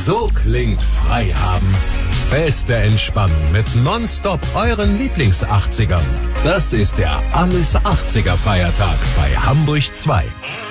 So klingt frei haben. Beste Entspannung mit Nonstop euren Lieblings-80ern. Das ist der Alles 80er Feiertag bei Hamburg 2.